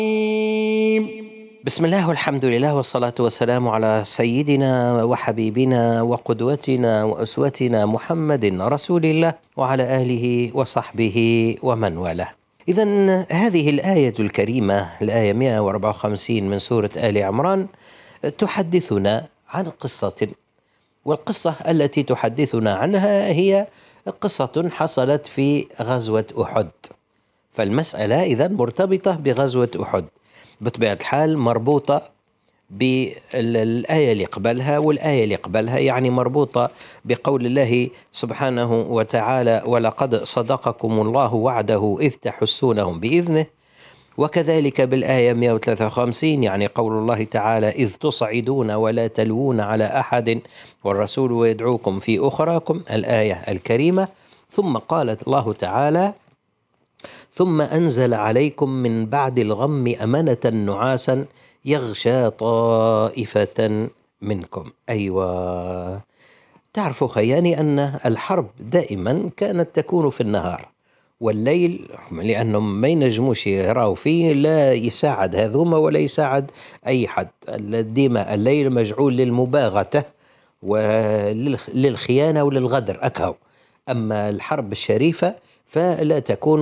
بسم الله والحمد لله والصلاة والسلام على سيدنا وحبيبنا وقدوتنا وأسوتنا محمد رسول الله وعلى آله وصحبه ومن والاه. إذن هذه الآية الكريمة، الآية 154 من سورة آل عمران، تحدثنا عن قصة، والقصة التي تحدثنا عنها هي قصة حصلت في غزوة أحد. فالمسألة إذن مرتبطة بغزوة أحد، بطبيعة الحال مربوطة بالآية اللي قبلها والآية اللي قبلها، يعني مربوطة بقول الله سبحانه وتعالى: ولقد صدقكم الله وعده إذ تحسونهم بإذنه. وكذلك بالآية 153 يعني قول الله تعالى: إذ تصعدون ولا تلوون على أحد والرسول يدعوكم في أخراكم، الآية الكريمة. ثم قالت الله تعالى: ثم أنزل عليكم من بعد الغم أمنة نعاسا يغشى طائفة منكم. أيوة، تعرفوا خياني أن الحرب دائما كانت تكون في النهار، والليل لأنهم ما ينجموش يراو فيه، لا يساعد هذوما ولا يساعد أي حد. ديما الليل مجعول للمباغتة وللخيانة وللغدر أكهو. أما الحرب الشريفة فلا تكون